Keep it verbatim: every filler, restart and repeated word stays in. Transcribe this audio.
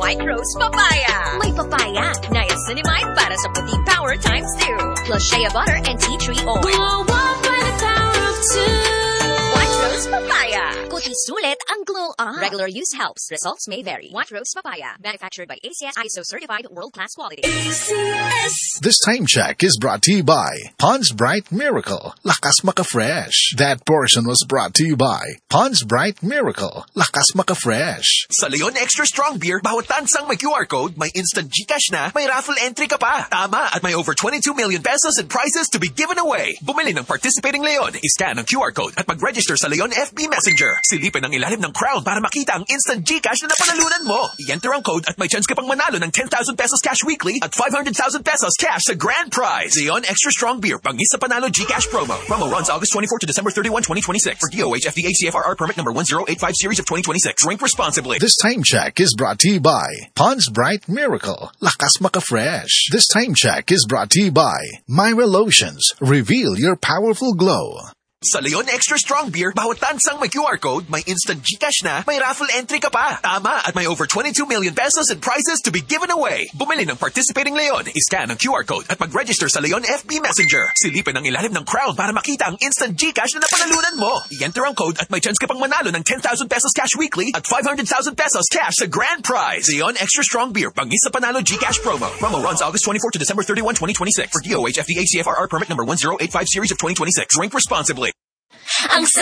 White Rose Papaya. May papaya, niacinamide para sa puting power times two. Plus shea butter and tea tree oil. Glow up by the power of two. White Rose Papaya. Kuti sulit ang glow up. Regular use helps. Results may vary. White Rose Papaya. Manufactured by A C S I S O certified world-class quality. A C S. This time check is brought to you by Pond's Bright Miracle. Lakas Maka-Fresh. That portion was brought to you by Pond's Bright Miracle. Lakas Maka-Fresh. Sa Leon Extra Strong Beer, bawat tansang may Q R code, may instant GCash na, may raffle entry ka pa. Tama, at may over twenty-two million pesos in prizes to be given away. Bumili ng participating Leon, iscan ang Q R code at mag-register sa Leon F B Messenger. Silipin ang ilalim ng crown para makita ang instant GCash na napanalunan mo. I-enter ang code at may chance ka pang manalo ng ten thousand pesos cash weekly at five hundred thousand pesos cash sa grand prize. Leon Extra Strong Beer, pangis sa panalo GCash promo. Promo runs August twenty-fourth to December thirty-first, twenty twenty-six. For D O H F D A C F R R permit number one zero eight five series of twenty twenty-six. Drink responsibly. This time check is brought to you by Pond's Bright Miracle. Lakas Maka-Fresh. This time check is brought to you by Myra Lotions. Reveal your powerful glow. Sa Leon Extra Strong Beer, bawat tansang may Q R code, may instant GCash na, may raffle entry ka pa. Tama, at may over twenty-two million pesos in prizes to be given away. Bumili ng participating Leon, iscan ang Q R code at mag-register sa Leon F B Messenger. Silipin ang ilalim ng crown para makita ang instant GCash na napanalunan mo. I-enter ang code at may chance ka pang manalo ng ten thousand pesos cash weekly at five hundred thousand pesos cash sa grand prize. Leon Extra Strong Beer, pangis sa panalo GCash promo. Promo runs August twenty-fourth to December thirty-first, twenty twenty-six. For D O H F D A C F R R permit number one zero eight five series of twenty twenty-six. Drink responsibly. Ang